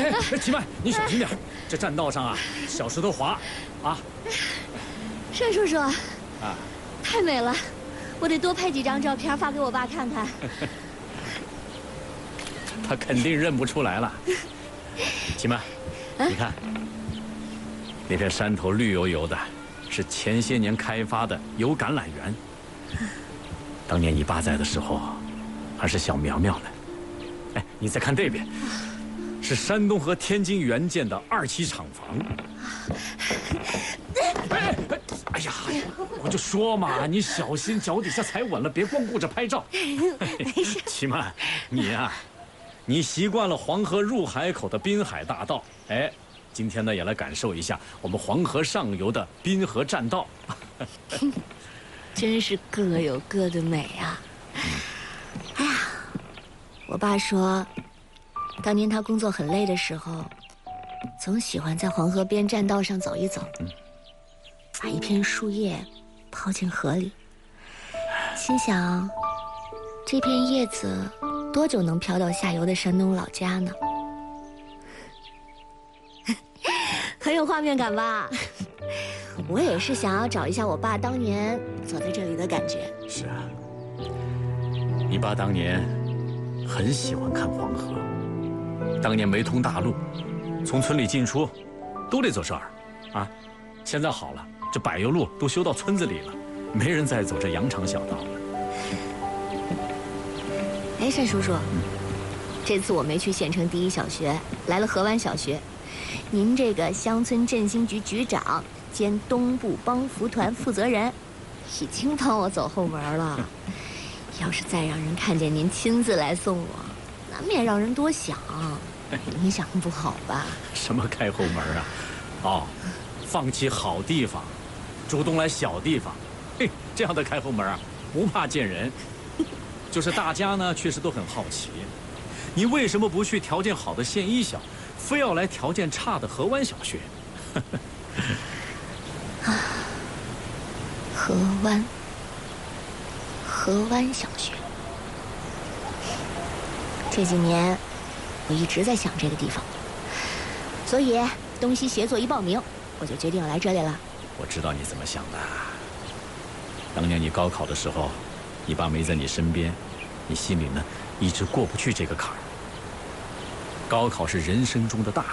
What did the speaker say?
齐曼，你小心点，这栈道上啊，小石头滑，啊。 单叔叔， 啊， 太美了，我得多拍几张照片发给我爸看看。 他肯定认不出来了。齐曼，你看，那片山头绿油油的，是前些年开发的油橄榄园。当年你爸在的时候，还是小苗苗呢。哎，你再看这边，是山东和天津援建的2期厂房。哎呀，我就说嘛，你小心脚底下踩稳了，别光顾着拍照。 没事。 齐曼，你呀，你习惯了黄河入海口的滨海大道，哎，今天呢也来感受一下我们黄河上游的滨河栈道。 真是各有各的美啊！哎呀，我爸说，当年他工作很累的时候，总喜欢在黄河边栈道上走一走，把一片树叶抛进河里，心想，这片叶子多久能飘到下游的山东老家呢？很有画面感吧？我也是想要找一下我爸当年走在这里的感觉。 是啊，你爸当年很喜欢看黄河，当年没通大路，从村里进出都得走这儿，啊，现在好了，这柏油路都修到村子里了，没人再走这羊肠小道了。 哎，单叔叔，这次我没去县城第一小学，来了河湾小学。您这个乡村振兴局局长兼东部帮扶团负责人，已经帮我走后门了。要是再让人看见您亲自来送我，难免让人多想，影响不好吧？ 什么开后门啊？哦，放弃好地方，主动来小地方，嘿，这样的开后门啊，不怕见人。就是大家呢，确实都很好奇，你为什么不去条件好的县一小，非要来条件差的河湾小学？ 河湾小学。这几年，我一直在想这个地方，所以东西协作一报名，我就决定要来这里了。 我知道你怎么想的。当年你高考的时候，你爸没在你身边，你心里呢一直过不去这个坎儿。高考是人生中的大